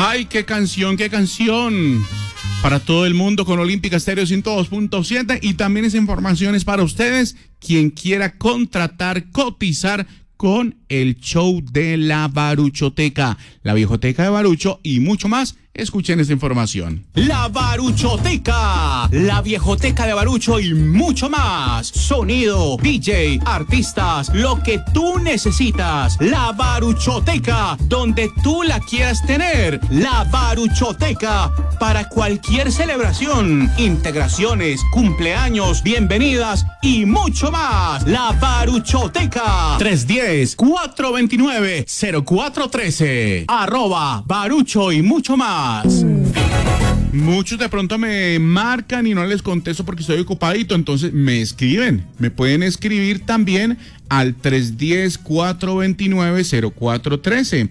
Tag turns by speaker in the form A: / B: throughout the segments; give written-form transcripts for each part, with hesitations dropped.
A: ¡Ay, qué canción, qué canción! Para todo el mundo con Olímpica Estéreo 102.7 y también esa información es para ustedes, quien quiera contratar, cotizar con el show de la Baruchoteca, la viejoteca de Barucho y mucho más. Escuchen esta información.
B: La Baruchoteca, la viejoteca de Barucho y mucho más. Sonido, DJ, artistas, lo que tú necesitas. La Baruchoteca, donde tú la quieras tener. La Baruchoteca, para cualquier celebración, integraciones, cumpleaños, bienvenidas y mucho más. La Baruchoteca, 310-429-0413. @Barucho y mucho más.
A: Muchos de pronto me marcan y no les contesto porque estoy ocupadito, entonces me escriben. Me pueden escribir también al 310-429-0413.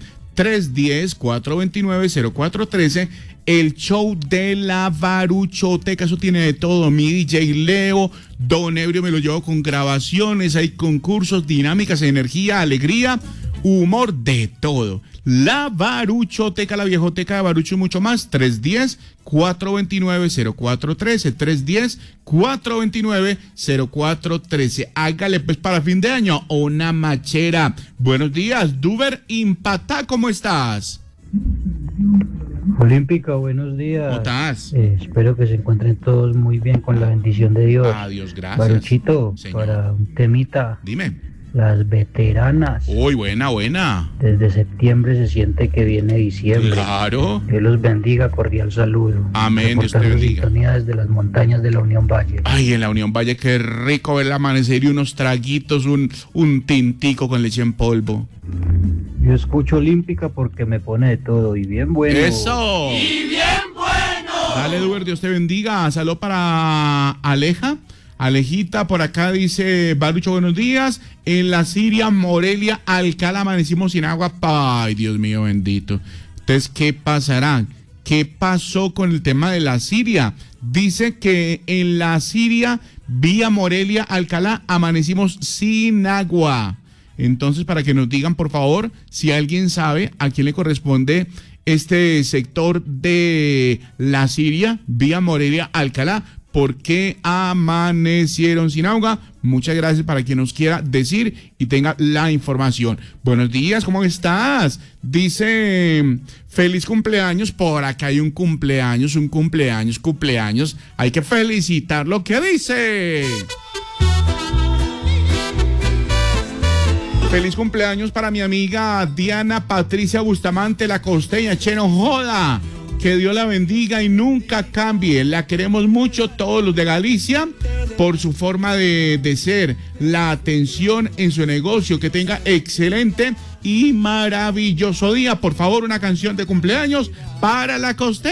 A: 310-429-0413. El show de la Baruchoteca, eso tiene de todo. Mi DJ Leo, Don Ebrio me lo llevo con grabaciones, hay concursos, dinámicas, energía, alegría, humor, de todo. La Baruchoteca, la viejoteca de Barucho y mucho más. 310-429-0413. 310-429-0413. Hágale pues para fin de año una machera. Buenos días, Duber Impatá, ¿cómo estás?
C: Olímpica, buenos días.
A: ¿Cómo estás?
C: Espero que se encuentren todos muy bien con la bendición de Dios.
A: Adiós, gracias.
C: Baruchito,
A: señor.
C: para un temita.
A: Dime.
C: Las veteranas.
A: Uy, buena.
C: Desde septiembre se siente que viene diciembre.
A: Claro.
C: Dios los bendiga, cordial saludo.
A: Amén, Dios te
C: Reportando
A: bendiga.
C: sintonía desde las montañas de la Unión Valle.
A: Ay, en la Unión Valle, qué rico ver el amanecer y unos traguitos, un tintico con leche en polvo.
C: Yo escucho Olímpica porque me pone de todo y bien bueno.
A: ¡Eso!
B: ¡Y bien bueno!
A: Dale, Duber, Dios te bendiga. Saludos para Aleja. Alejita, por acá dice Barucho, buenos días. En la Siria, Morelia, Alcalá, amanecimos sin agua. Ay, Dios mío bendito. Entonces, ¿qué pasará? ¿Qué pasó con el tema de la Siria? Dice que en la Siria, vía Morelia, Alcalá, amanecimos sin agua. Entonces, para que nos digan, por favor, si alguien sabe a quién le corresponde este sector de la Siria, vía Morelia, Alcalá, ¿por qué amanecieron sin agua? Muchas gracias para quien nos quiera decir y tenga la información. Buenos días, ¿cómo estás? Dice, feliz cumpleaños. Por acá hay un cumpleaños. Hay que felicitar lo que dice. Feliz cumpleaños para mi amiga Diana Patricia Bustamante, la costeña, Cheno Joda. Que Dios la bendiga y nunca cambie. La queremos mucho, todos los de Galicia, por su forma de ser, la atención en su negocio. Que tenga excelente y maravilloso día. Por favor, una canción de cumpleaños para la costeña.